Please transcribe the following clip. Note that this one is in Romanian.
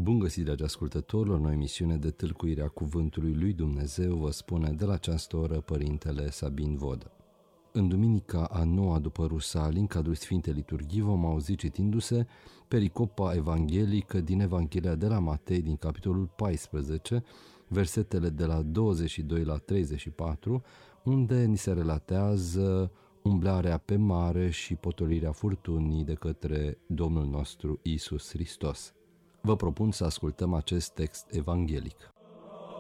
Bun găsit, dragi ascultători, la o emisiune de tâlcuirea Cuvântului lui Dumnezeu, vă spune de la această oră Părintele Sabin Vodă. În duminica a 9-a după Rusalii, în cadrul Sfintei Liturghii, vom auzi citindu-se pericopa evanghelică din Evanghelia de la Matei, din capitolul 14, versetele de la 22 la 34, unde ni se relatează umblarea pe mare și potolirea furtunii de către Domnul nostru Iisus Hristos. Vă propun să ascultăm acest text evanghelic.